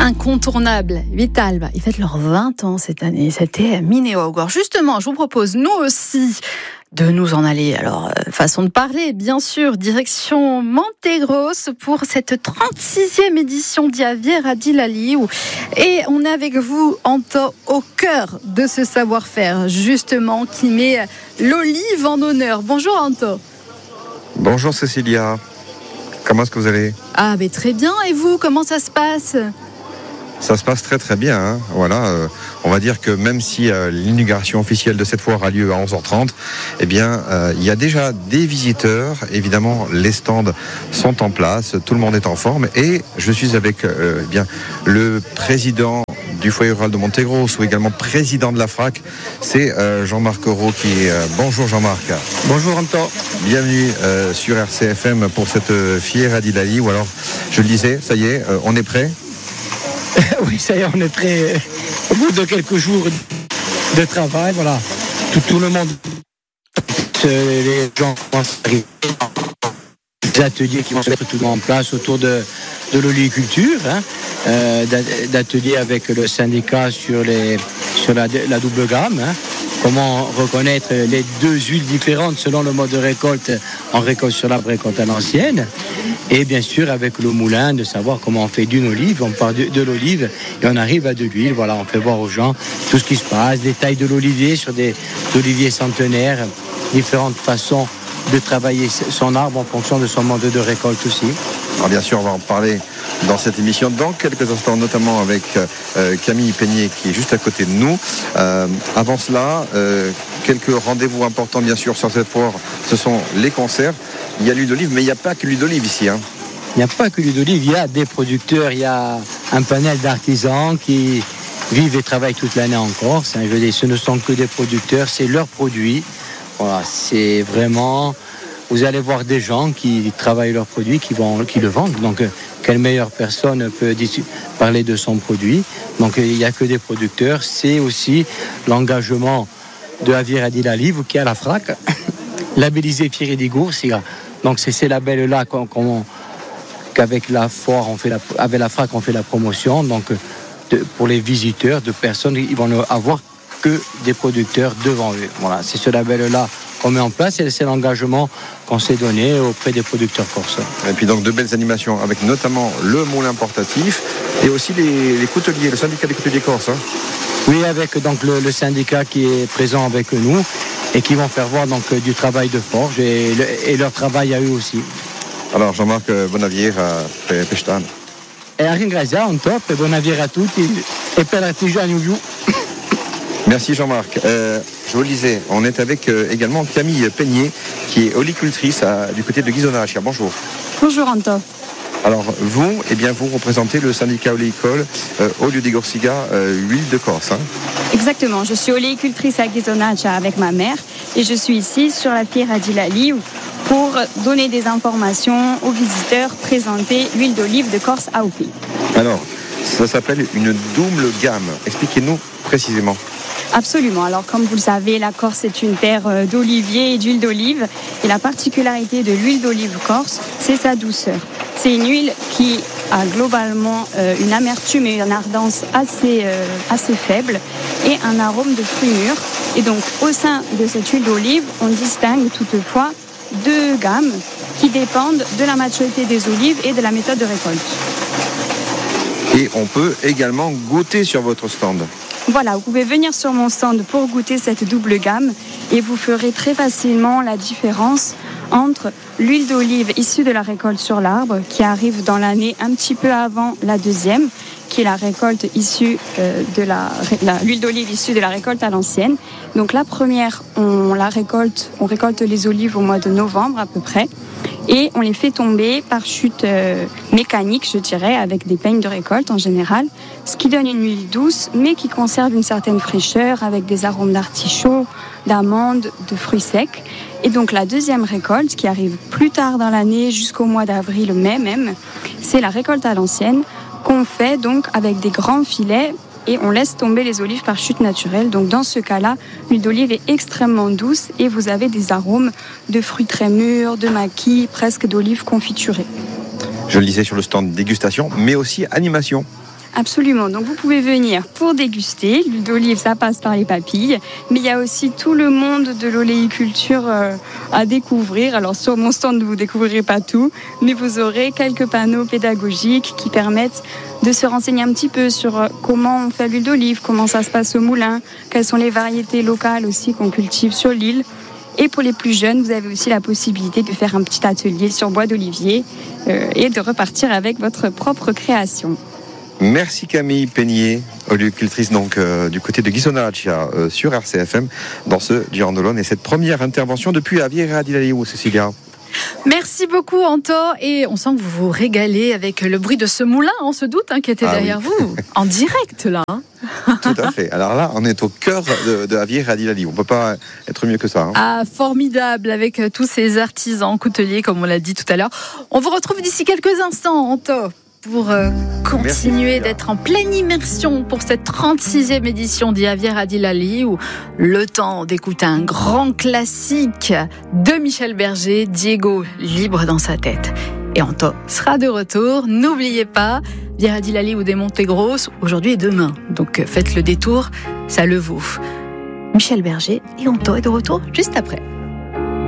incontournable. Vital, ils fêtent leurs 20 ans cette année. C'était Minnehaugor. Justement, je vous propose, nous aussi, de nous en aller. Alors, façon de parler, bien sûr, direction Montegros pour cette 36e édition d'Javier Adilali. Et on est avec vous, Anto, au cœur de ce savoir-faire, justement, qui met l'olive en honneur. Bonjour, Anto. Bonjour, Cécilia. Comment est-ce que vous allez ? Ah, mais très bien. Et vous, comment ça se passe ? Ça se passe très très bien, hein. Voilà, on va dire que même si l'inauguration officielle de cette foire a lieu à 11h30, eh bien, il y a déjà des visiteurs. Évidemment, les stands sont en place, tout le monde est en forme. Et je suis avec le président du foyer rural de Montegros, ou également président de la FRAC, c'est Jean-Marc Roux qui est... bonjour Jean-Marc. Bonjour Anto. Bienvenue sur RCFM pour cette Fiera d'Ilali, ou alors, je le disais, ça y est, on est prêt ? Oui, ça y est, on est prêt. Au bout de quelques jours de travail, voilà, tout le monde, les gens commencent à arriver. Des ateliers qui vont se mettre tout en place autour de l'oliviculture, d'ateliers avec le syndicat sur la double gamme, comment reconnaître les deux huiles différentes selon le mode de récolte, en récolte sur l'arbre, récolte à l'ancienne, et bien sûr avec le moulin de savoir comment on fait d'une olive, on part de l'olive et on arrive à de l'huile. Voilà, on fait voir aux gens tout ce qui se passe, des tailles de l'olivier sur des oliviers centenaires, différentes façons de travailler son arbre en fonction de son mode de récolte aussi. Alors bien sûr, on va en parler dans cette émission dans quelques instants, notamment avec Camille Peigné qui est juste à côté de nous. Avant cela, quelques rendez-vous importants bien sûr sur cette foire, ce sont les concerts. Il y a l'huile d'olive, mais il n'y a pas que l'huile d'olive ici, hein. Il n'y a pas que l'huile d'olive, il y a des producteurs, il y a un panel d'artisans qui vivent et travaillent toute l'année en Corse. Je veux dire, ce ne sont que des producteurs, c'est leurs produits. Voilà, c'est vraiment... Vous allez voir des gens qui travaillent leurs produits, qui le vendent. Donc, quelle meilleure personne peut parler de son produit ? Donc, il n'y a que des producteurs. C'est aussi l'engagement de Javier Adilali, qui est à la FRAC, labellisé Fiera di Corsica. Donc, c'est ces labels-là qu'avec la foire, avec la FRAC, on fait la promotion. Donc, pour les visiteurs, de personnes, ils vont avoir que des producteurs devant eux. Voilà, c'est ce label-là qu'on met en place et c'est l'engagement qu'on s'est donné auprès des producteurs corses. Et puis donc de belles animations avec notamment le moulin portatif et aussi les couteliers, le syndicat des couteliers corses, hein. Oui, avec donc le syndicat qui est présent avec nous et qui vont faire voir donc du travail de forge et leur travail à eux aussi. Alors Jean-Marc, buonavviera per quest'anno. E ringrazio un top e buonavviera a tutti e per l'artigiano giù. Merci Jean-Marc. Je vous le disais, on est avec également Camille Peigné, qui est olicultrice du côté de Ghisonaccia. Bonjour. Bonjour Anto. Alors vous représentez le syndicat oléicole Olio di Corsica, huile de Corse, hein. Exactement, je suis oléicultrice à Ghisonaccia avec ma mère et je suis ici sur la Fiera d'Ilali pour donner des informations aux visiteurs, présenter l'huile d'olive de Corse AOP. Alors, ça s'appelle une double gamme. Expliquez-nous précisément. Absolument. Alors, comme vous le savez, la Corse est une terre d'oliviers et d'huile d'olive. Et la particularité de l'huile d'olive corse, c'est sa douceur. C'est une huile qui a globalement une amertume et une ardence assez faible et un arôme de fruits mûrs. Et donc, au sein de cette huile d'olive, on distingue toutefois deux gammes qui dépendent de la maturité des olives et de la méthode de récolte. Et on peut également goûter sur votre stand. Voilà, vous pouvez venir sur mon stand pour goûter cette double gamme et vous ferez très facilement la différence entre l'huile d'olive issue de la récolte sur l'arbre qui arrive dans l'année un petit peu avant la deuxième, qui est la récolte issue l'huile d'olive issue de la récolte à l'ancienne. Donc la première, on récolte les olives au mois de novembre à peu près. Et on les fait tomber par chute mécanique, je dirais, avec des peignes de récolte en général, ce qui donne une huile douce, mais qui conserve une certaine fraîcheur avec des arômes d'artichaut, d'amandes, de fruits secs. Et donc la deuxième récolte, qui arrive plus tard dans l'année, jusqu'au mois d'avril, mai même, c'est la récolte à l'ancienne, qu'on fait donc avec des grands filets et on laisse tomber les olives par chute naturelle. Donc dans ce cas-là, l'huile d'olive est extrêmement douce et vous avez des arômes de fruits très mûrs, de maquis, presque d'olives confiturées. Je le disais sur le stand dégustation, mais aussi animation. Absolument. Donc vous pouvez venir pour déguster. L'huile d'olive, ça passe par les papilles. Mais il y a aussi tout le monde de l'oléiculture à découvrir. Alors sur mon stand, vous ne découvrirez pas tout, mais vous aurez quelques panneaux pédagogiques qui permettent de se renseigner un petit peu sur comment on fait l'huile d'olive, comment ça se passe au moulin, quelles sont les variétés locales aussi qu'on cultive sur l'île. Et pour les plus jeunes, vous avez aussi la possibilité de faire un petit atelier sur bois d'olivier et de repartir avec votre propre création. Merci Camille Peignier, oléicultrice donc du côté de Ghisonaccia sur RCFM dans ce Giornolone et cette première intervention depuis Aviera di Laliu, Cécilia. Merci beaucoup Anto, et on sent que vous vous régalez avec le bruit de ce moulin, on se doute, qui était derrière vous, en direct là. Tout à fait. Alors là, on est au cœur de Aviera di Laliu. On ne peut pas être mieux que ça. Formidable, avec tous ces artisans couteliers, comme on l'a dit tout à l'heure. On vous retrouve d'ici quelques instants, Anto, pour continuer d'être en pleine immersion pour cette 36e édition d'Aviera di Laliu. Le temps d'écouter un grand classique de Michel Berger, Diego, libre dans sa tête. Et Anto sera de retour. N'oubliez pas, Aviera di Laliu des Montegros, aujourd'hui et demain. Donc faites le détour, ça le vaut. Michel Berger et Anto est de retour juste après.